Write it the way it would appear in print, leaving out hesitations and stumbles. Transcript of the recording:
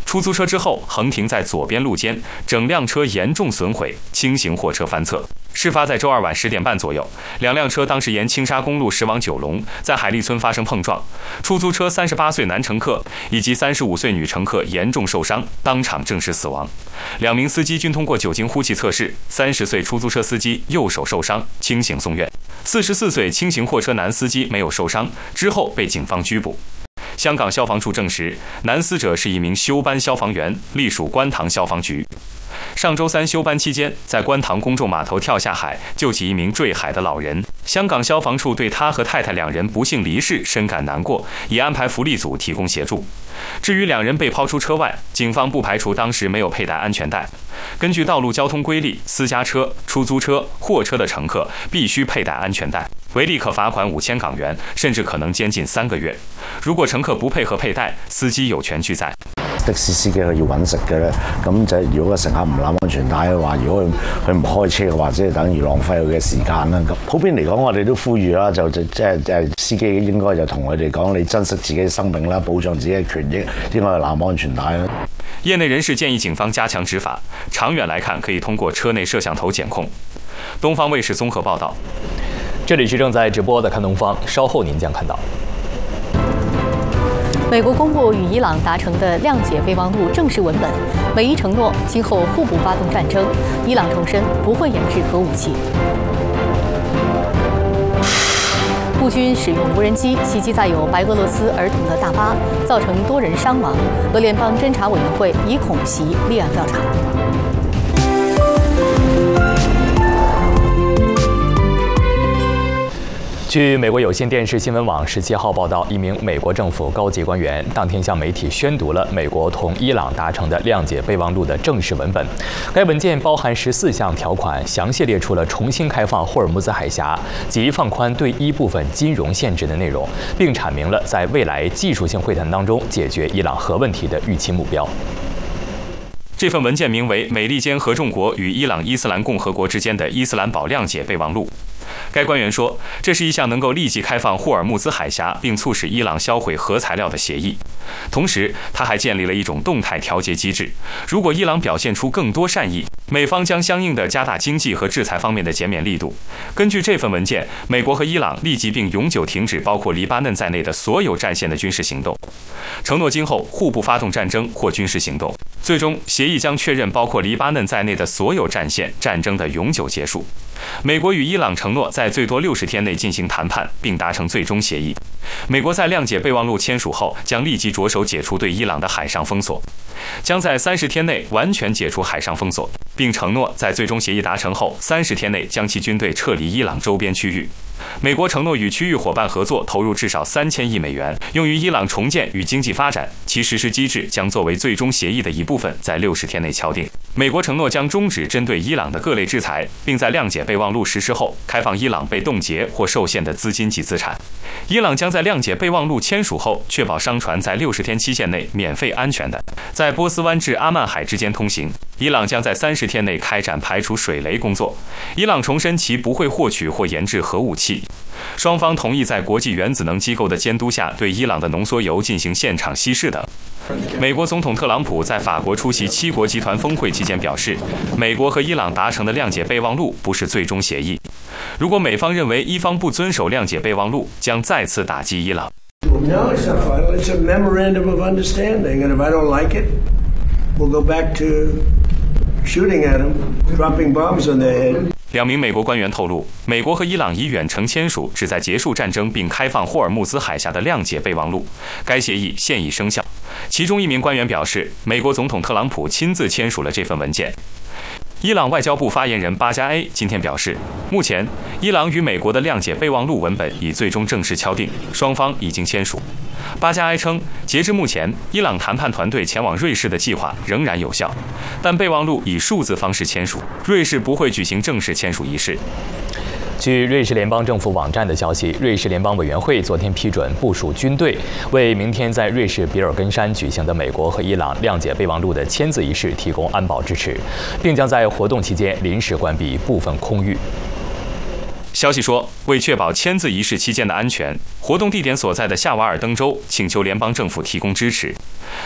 出租车之后横停在左边路肩，整辆车严重损毁，轻型货车翻侧。事发在周二晚10点半左右，两辆车当时沿青沙公路驶往九龙，在海利村发生碰撞。出租车38岁男乘客以及35岁女乘客严重受伤，当场证实死亡。2名司机均通过酒精呼气测试，30岁出租车司机右手受伤，清醒送院；44岁轻型货车男司机没有受伤，之后被警方拘捕。香港消防处证实，男死者是一名休班消防员，隶属观塘消防局。上周三休班期间，在观塘公众码头跳下海，救起一名坠海的老人。香港消防处对他和太太2人不幸离世深感难过，已安排福利组提供协助。至于2人被抛出车外，警方不排除当时没有佩戴安全带。根据道路交通规例，私家车、出租车、货车的乘客必须佩戴安全带，违例可罚款5000港元，甚至可能监禁3个月。如果乘客不配合佩戴，司機有權拒載。 的士司機佢要揾食嘅咧，咁就如果個乘客唔攬安全帶嘅話，如果佢唔開車嘅話，即係等於浪費佢嘅時間啦。咁普遍嚟講，我哋都呼籲啦，即係司機應該就同佢哋講，你珍惜自己嘅生命啦，保障自己嘅權益，應該係攬安全帶啦。 業內人士建議警方加強執法，長遠來看可以通過車內攝像頭檢控。東方衛視綜合報道。 這裡是正在直播的看東方，稍後您將看到。 美国公布与伊朗达成的谅解备忘录正式文本，美伊承诺今后互不发动战争，伊朗重申不会研制核武器。乌军使用无人机袭击载有白俄罗斯儿童的大巴，造成多人伤亡。俄联邦侦查委员会以恐袭立案调查。 据美国有线电视新闻网17号报道，一名美国政府高级官员当天向媒体宣读了美国同伊朗达成的谅解备忘录的正式文本。该文件包含14项条款，详细列出了重新开放霍尔木兹海峡及放宽对一部分金融限制的内容，并阐明了在未来技术性会谈当中解决伊朗核问题的预期目标。 这份文件名为《美利坚合众国与伊朗伊斯兰共和国之间的伊斯兰堡谅解备忘录》。该官员说，这是一项能够立即开放霍尔木兹海峡并促使伊朗销毁核材料的协议。同时，他还建立了一种动态调节机制，如果伊朗表现出更多善意，美方将相应的加大经济和制裁方面的减免力度。根据这份文件，美国和伊朗立即并永久停止包括黎巴嫩在内的所有战线的军事行动，承诺今后互不发动战争或军事行动。最终，协议将确认包括黎巴嫩在内的所有战线战争的永久结束。美国与伊朗承诺在最多60天内进行谈判，并达成最终协议。美国在谅解备忘录签署后，将立即着手解除对伊朗的海上封锁，将在30天内完全解除海上封锁，并承诺在最终协议达成后30天内将其军队撤离伊朗周边区域。美国承诺与区域伙伴合作，投入至少3000亿美元，用于伊朗重建与经济发展。其实施机制将作为最终协议的一部分，在60天内敲定。美国承诺将终止针对伊朗的各类制裁，并在谅解备忘录实施后，开放伊朗被冻结或受限的资金及资产。伊朗将在谅解备忘录签署后，确保商船在60天期限内免费安全的在波斯湾至阿曼海之间通行。伊朗将在30天内开展排除水雷工作。伊朗重申其不会获取或研制核武器。双方同意在国际原子能机构的监督下对伊朗的浓缩铀进行现场稀释等。美国总统特朗普在法国出席7国集团峰会期间表示，美国和伊朗达成的谅解备忘录不是最终协议。如果美方认为一方不遵守谅解备忘录，将再次打击伊朗。 No, it's not final. It's a memorandum of understanding, and if I don't like it, we'll go back to shooting at them, dropping bombs on their head. 2名美国官员透露，美国和伊朗已远程签署旨在结束战争并开放霍尔木兹海峡的谅解备忘录，该协议现已生效。其中一名官员表示，美国总统特朗普亲自签署了这份文件。伊朗外交部发言人巴加埃今天表示，目前伊朗与美国的谅解备忘录文本已最终正式敲定，双方已经签署。巴加埃称，截至目前，伊朗谈判团队前往瑞士的计划仍然有效，但备忘录以数字方式签署，瑞士不会举行正式签署仪式。 据瑞士联邦政府网站的消息，瑞士联邦委员会昨天批准部署军队，为明天在瑞士比尔根山举行的美国和伊朗谅解备忘录的签字仪式提供安保支持，并将在活动期间临时关闭部分空域。 消息说，为确保签字仪式期间的安全，活动地点所在的夏瓦尔登州请求联邦政府提供支持。